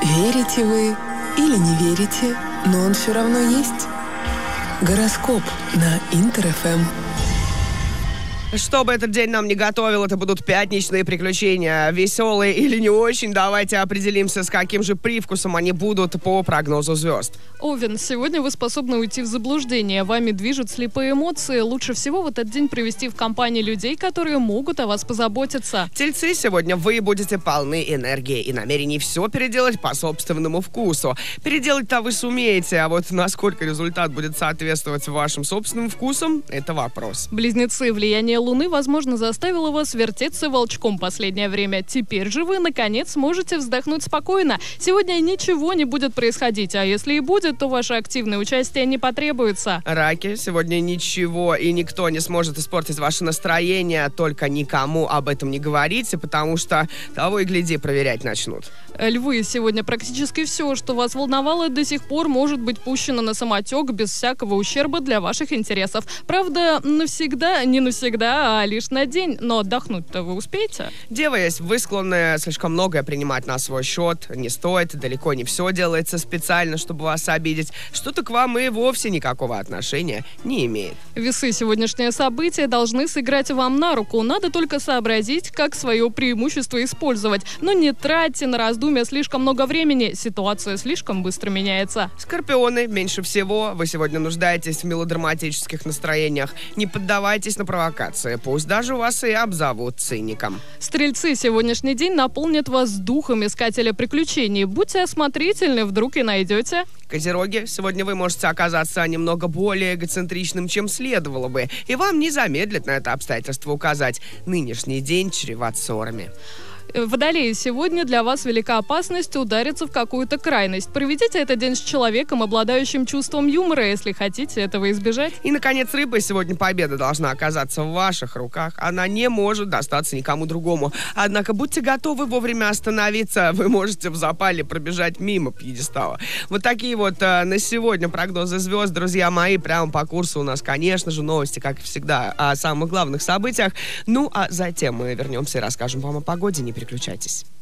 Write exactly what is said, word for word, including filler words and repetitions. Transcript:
Верите вы или не верите, но он все равно есть. Гороскоп на Интер эф эм. Что бы этот день нам не готовил, это будут пятничные приключения. Веселые или не очень, давайте определимся, с каким же привкусом они будут по прогнозу звезд. Овен, сегодня вы способны уйти в заблуждение. Вами движут слепые эмоции. Лучше всего в этот день провести в компании людей, которые могут о вас позаботиться. Тельцы, сегодня вы будете полны энергии и намерений все переделать по собственному вкусу. Переделать-то вы сумеете, а вот насколько результат будет соответствовать вашим собственным вкусам, это вопрос. Близнецы, влияние Луны, возможно, заставило вас вертеться волчком последнее время. Теперь же вы, наконец, сможете вздохнуть спокойно. Сегодня ничего не будет происходить, а если и будет, то ваше активное участие не потребуется. Раки, сегодня ничего и никто не сможет испортить ваше настроение, только никому об этом не говорите, потому что того и гляди, проверять начнут. Львы, сегодня практически все, что вас волновало, до сих пор может быть пущено на самотек без всякого ущерба для ваших интересов. Правда, навсегда, не навсегда, а лишь на день, но отдохнуть-то вы успеете? Дева, есть, вы склонны слишком многое принимать на свой счет, не стоит, далеко не все делается специально, чтобы вас обидеть. Что-то к вам и вовсе никакого отношения не имеет. Весы, сегодняшние события должны сыграть вам на руку. Надо только сообразить, как свое преимущество использовать. Но не тратьте на раздумья слишком много времени. Ситуация слишком быстро меняется. Скорпионы, меньше всего вы сегодня нуждаетесь в мелодраматических настроениях. Не поддавайтесь на провокации. Пусть даже вас и обзовут циником. Стрельцы, сегодняшний день наполнит вас духом искателя приключений. Будьте осмотрительны, вдруг и найдете. Козероги, сегодня вы можете оказаться немного более эгоцентричным, чем следовало бы. И вам не замедлит на это обстоятельство указать. Нынешний день чреват ссорами. Водолеи, сегодня для вас велика опасность удариться в какую-то крайность. Проведите этот день с человеком, обладающим чувством юмора, если хотите этого избежать. И, наконец, рыбы, сегодня победа должна оказаться в ваших руках. Она не может достаться никому другому. Однако будьте готовы вовремя остановиться. Вы можете в запале пробежать мимо пьедестала. Вот такие вот э, на сегодня прогнозы звезд, друзья мои. Прямо по курсу у нас, конечно же, новости, как и всегда, о самых главных событиях. Ну, а затем мы вернемся и расскажем вам о погоде. Не переключайтесь.